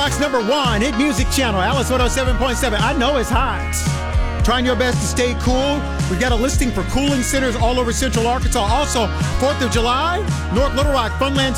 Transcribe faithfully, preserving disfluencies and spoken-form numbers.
Rock's number one hit music channel, Alice one oh seven point seven. I know it's hot. Trying your best to stay cool. We've got a listing for cooling centers all over Central Arkansas. Also, fourth of July, North Little Rock, Funland